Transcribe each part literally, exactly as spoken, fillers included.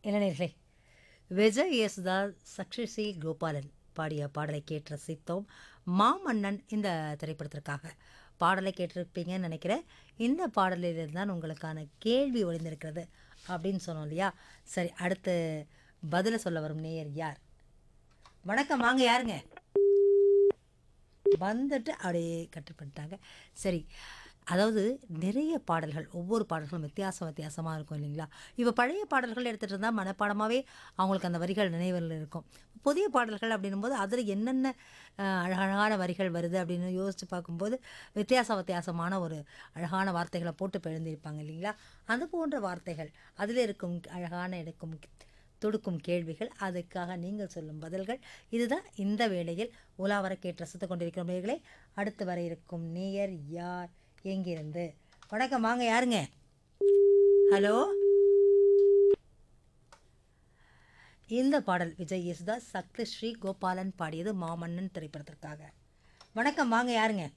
இளைஞர்களே, விஜய் யேசுதாஸ், சக்ஷசி கோபாலன் பாடிய பாடலை கேட்டு ரசித்தோம். மாமன்னன் இந்த திரைப்படத்திற்காக பாடலை கேட்டிருப்பீங்கன்னு நினைக்கிறேன். இந்த பாடலில் தான் உங்களுக்கான கேள்வி ஒளிந்திருக்கிறது அப்படின்னு சொன்னோம் இல்லையா? சரி, அடுத்து பதிலை சொல்ல வரும் நேயர் யார்? வணக்கம், வாங்க. யாருங்க? வந்துட்டு அப்படியே கட்டு பண்ணிட்டாங்க. சரி, அதாவது நிறைய பாடல்கள், ஒவ்வொரு பாடல்களும் வித்தியாசம் வித்தியாசமாக இருக்கும் இல்லைங்களா? இப்போ பழைய பாடல்கள் எடுத்துகிட்டு இருந்தால் மனப்பாடமாகவே அவங்களுக்கு அந்த வரிகள் நினைவில் இருக்கும். புதிய பாடல்கள் அப்படின்னும்போது அதில் என்னென்ன அஹ், அழகான வரிகள் வருது அப்படின்னு யோசித்து பார்க்கும்போது வித்தியாச வித்தியாசமான ஒரு அழகான வார்த்தைகளை போட்டு எழுந்திருப்பாங்க இல்லைங்களா? அது போன்ற வார்த்தைகள் அதில் இருக்கும் அழகான எடுக்கும் தொடுக்கும் கேள்விகள், அதுக்காக நீங்கள் சொல்லும் பதில்கள், இதுதான் இந்த வேளையில் உலாவர கேட்டு ரசித்துக் கொண்டிருக்கிற நேயர்களே. அடுத்து வர இருக்கும் நேயர் யார், எங்கிருந்து? வணக்கம், வாங்க. யாருங்க? ஹலோ. இந்த பாடல் விஜய் யேசுதாஸ், சக்திஸ்ரீ கோபாலன் பாடியது மாமன்னன் திரைப்படத்திற்காக. வணக்கம், வாங்க. யாருங்க?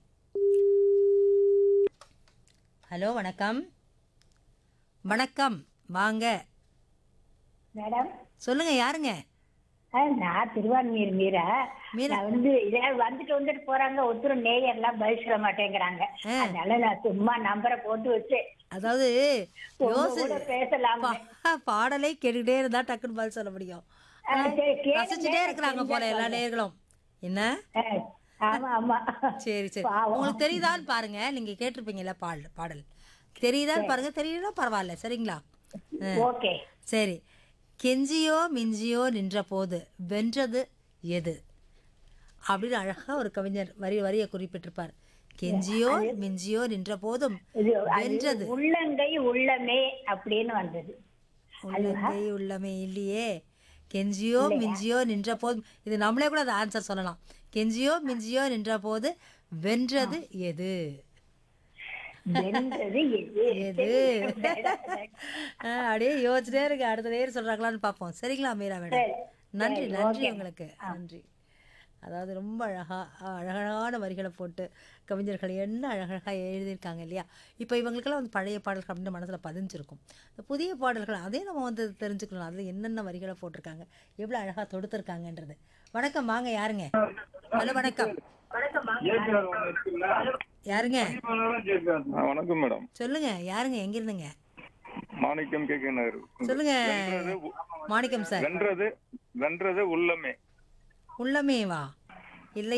ஹலோ, வணக்கம். வணக்கம், வாங்க. மேடம், சொல்லுங்க, யாருங்க? ஆ, நான் திருவான்மீர் மீரா. மீரா. நான் வந்து இதே வந்துட்டு வந்துட்டு போறாங்க, ஒருத்தரும் நேயர்லாம் பதில் சொல்ல மாட்டேங்கிறாங்க. ஆ. அதனால நான் சும்மா நம்பரை போட்டு வச்சு அதாவது உங்க யோசி கூட பேசலாம். பா- பாடலை கேட்டுக்கிட்டே இருந்தா டக்குன்னு பதில் சொல்ல முடியும். ஆனா, ரசிச்சுட்டே இருக்கிறாங்க போல எல்லா நேயர்களும். என்ன? ஆமா ஆமா. சரி சரி, பாவம். உங்களுக்கு தெரியுதான்னு பாருங்க. நீங்க கேட்டிருப்பீங்கல்ல பாடல் பாடல் தெரியுதான்னு பாருங்க. தெரியலனா பரவாயில்ல, சரிங்களா? ஆ, ஓகே. சரி. கெஞ்சியோ மிஞ்சியோ நின்ற போது வென்றது எது அப்படின்னு அழகா ஒரு கவிஞர் வரி வரியை குறிப்பிட்டிருப்பார். கெஞ்சியோ மிஞ்சியோ நின்ற போதும் இது அது வென்றது. உள்ளங்கை உள்ளமே அப்படின்னு வந்தது. உள்ளங்கை உள்ளமே இல்லையே. கெஞ்சியோ மிஞ்சியோ நின்ற போது, இது நம்மளே கூட அந்த ஆன்சர் சொல்லலாம். கெஞ்சியோ மிஞ்சியோ நின்ற போது வென்றது எது? வென்றது எது? எது? ஆ, அப்படியே யோசிச்சுட்டே இருக்கு. அடுத்த நேரம் சொல்றாங்களான்னு பார்ப்போம். சரிங்களா மீரா மேடம்? சரி, நன்றி சரி, நன்றி ஓகே. உங்களுக்கு. நன்றி. அதாவது ரொம்ப அழகா அழகான வரிகளை போட்டு கவிஞர்கள் என்ன அழகழகாக எழுதியிருக்காங்க இல்லையா? இப்போ இவங்களுக்கெல்லாம் வந்து பழைய பாடல்கள் அப்படின்னு மனசில் பதிஞ்சிருக்கும். இந்த புதிய பாடல்கள் அதே நம்ம வந்து தெரிஞ்சுக்கலாம். அதில் என்னென்ன வரிகளை போட்டிருக்காங்க, எவ்வளோ அழகாக தொடுத்துருக்காங்கன்றது. வணக்கம், வாங்க. யாருங்க? ஹலோ, வணக்கம். யாருங்க? ஆ, வணக்கம் மேடம். சொல்லுங்க, யாருங்க? எங்கிருந்துங்க? மாணிக்கம் கேட்க நகர். சொல்லுங்க வென்றது மாணிக்கம் சார். வென்றது வென்றது உள்ளமே. உள்ளமேவா? இல்லை.